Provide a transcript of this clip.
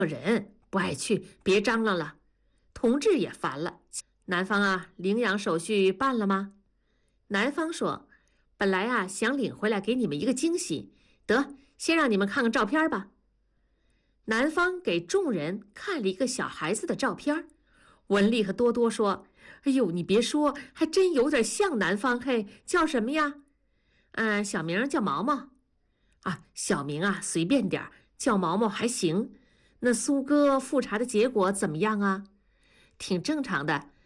人不爱去，别张罗了。同志也烦了。男方啊，领养手续办了吗？男方说，本来啊想领回来给你们一个惊喜，得先让你们看看照片吧。男方给众人看了一个小孩子的照片，文丽和多多说：“哎呦，你别说，还真有点像男方。嘿，叫什么呀？小名叫毛毛。啊，小名啊随便点儿，叫毛毛还行。那苏哥复查的结果怎么样啊？挺正常的。